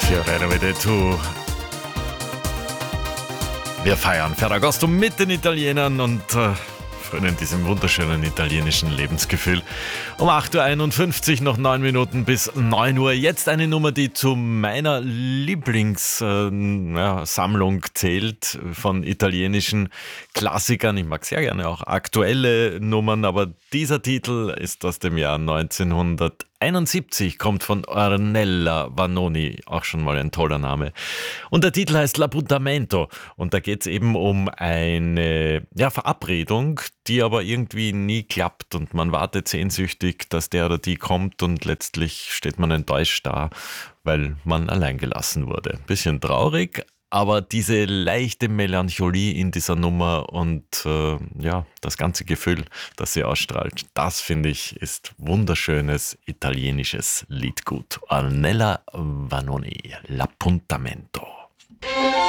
Vedetto. Wir feiern Ferragosto mit den Italienern und frönen diesem wunderschönen italienischen Lebensgefühl. Um 8.51 Uhr, noch 9 Minuten bis 9 Uhr. Jetzt eine Nummer, die zu meiner Lieblingssammlung zählt von italienischen Klassikern. Ich mag sehr gerne auch aktuelle Nummern, aber dieser Titel ist aus dem Jahr 1971, kommt von Ornella Vanoni, auch schon mal ein toller Name. Und der Titel heißt L'Appuntamento und da geht es eben um eine Verabredung, die aber irgendwie nie klappt und man wartet sehnsüchtig, dass der oder die kommt und letztlich steht man enttäuscht da, weil man allein gelassen wurde. Bisschen traurig, aber diese leichte Melancholie in dieser Nummer und das ganze Gefühl, das sie ausstrahlt, das finde ich ist wunderschönes italienisches Liedgut. Ornella Vanoni, L'Appuntamento.